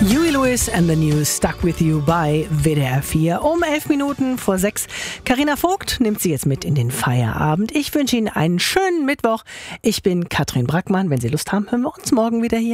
Huey Lewis and the News, Stuck With You bei WDR 4. Um 11 Minuten vor 6. Carina Vogt nimmt Sie jetzt mit in den Feierabend. Ich wünsche Ihnen einen schönen Mittwoch. Ich bin Katrin Brackmann. Wenn Sie Lust haben, hören wir uns morgen wieder hier.